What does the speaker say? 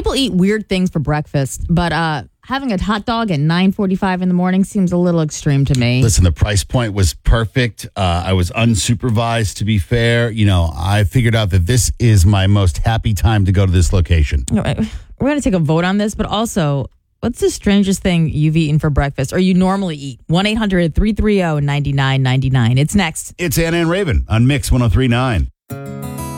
People eat weird things for breakfast, but having a hot dog at 9:45 in the morning seems a little extreme to me. Listen, the price point was perfect. I was unsupervised, to be fair. I figured out that this is my most happy time to go to this location. We're going to take a vote on this, but also, what's the strangest thing you've eaten for breakfast or you normally eat? 1-800-330-9999. It's next. It's Anna and Raven on Mix 103.9.